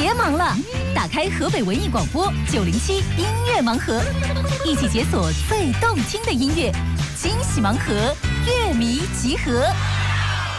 别忙了，打开河北文艺广播907音乐盲盒，一起解锁最动听的音乐，惊喜盲盒，乐迷集合。